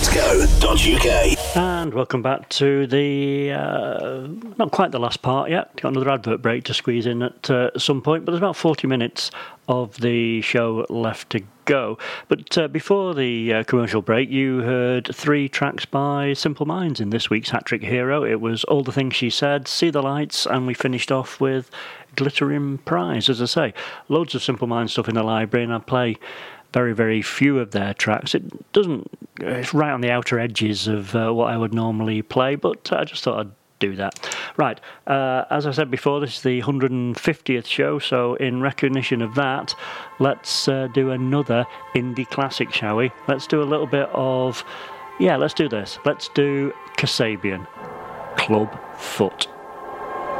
radio.co.uk. And welcome back to the, not quite the last part yet. Got another advert break to squeeze in at some point, but there's about 40 minutes of the show left to go. But before the commercial break, you heard 3 tracks by Simple Minds in this week's Hat Trick Hero. It was All the Things She Said, See the Lights, and we finished off with Glittering Prize. As I say, loads of Simple Minds stuff in the library, and I play very, very few of their tracks. It's right on the outer edges of what I would normally play, but I just thought I'd do that. Right, as I said before, this is the 150th show, so in recognition of that, let's do another indie classic, shall we? Let's do a little bit of... Yeah, let's do this. Let's do Kasabian, Club Foot.